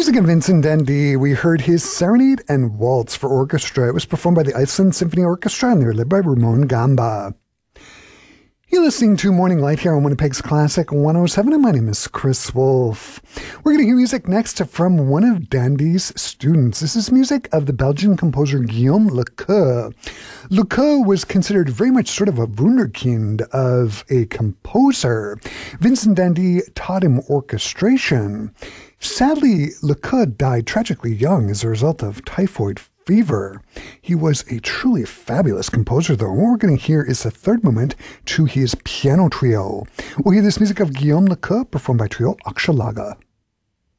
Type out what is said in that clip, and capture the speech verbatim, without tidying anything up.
Music of Vincent Dandy, we heard his Serenade and Waltz for Orchestra. It was performed by the Iceland Symphony Orchestra and they were led by Ramon Gamba. You're listening to Morning Light here on Winnipeg's Classic one oh seven, and my name is Chris Wolf. We're going to hear music next from one of Dandy's students. This is music of the Belgian composer Guillaume Lequeux. Lequeux was considered very much sort of a wunderkind of a composer. Vincent Dandy taught him orchestration. Sadly, Lequeux died tragically young as a result of typhoid fever. He was a truly fabulous composer, though. What we're going to hear is the third movement to his piano trio. We'll hear this music of Guillaume Lequeux performed by trio Akshalaga.